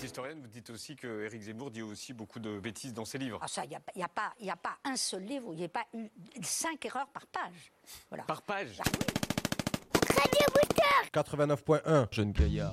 historienne, vous dites aussi que Éric Zemmour dit aussi beaucoup de bêtises dans ses livres. Ah ça, il n'y a pas un seul livre, il n'y a pas eu 5 erreurs par page. Voilà. Par page. Ah oui. 89.1, jeune gaillard.